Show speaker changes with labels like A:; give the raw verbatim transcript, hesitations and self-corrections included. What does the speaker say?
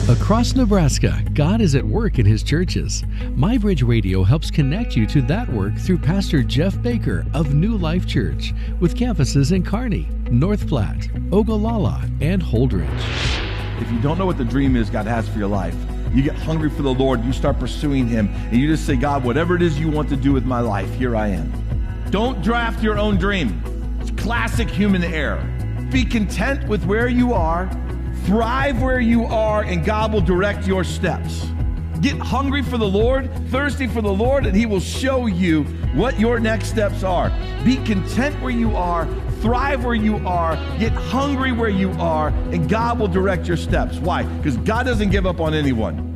A: Across Nebraska, God is at work in His churches. MyBridge Radio helps connect you to that work through Pastor Jeff Baker of New Life Church, with campuses in Kearney, North Platte, Ogallala, and Holdridge.
B: If you don't know what the dream is God has for your life, you get hungry for the Lord, you start pursuing Him, and you just say, God, whatever it is you want to do with my life, here I am. Don't draft your own dream. It's classic human error. Be content with where you are, thrive where you are, and God will direct your steps. Get hungry for the Lord, thirsty for the Lord, and He will show you what your next steps are. Be content where you are, thrive where you are, get hungry where you are, and God will direct your steps. Why? Because God doesn't give up on anyone.